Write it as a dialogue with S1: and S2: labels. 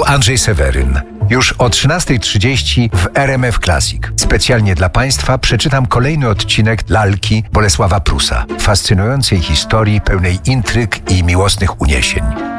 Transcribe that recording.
S1: Andrzej Seweryn. Już o 13:30 w RMF Classic. Specjalnie dla Państwa przeczytam kolejny odcinek Lalki Bolesława Prusa. Fascynującej historii pełnej intryg i miłosnych uniesień.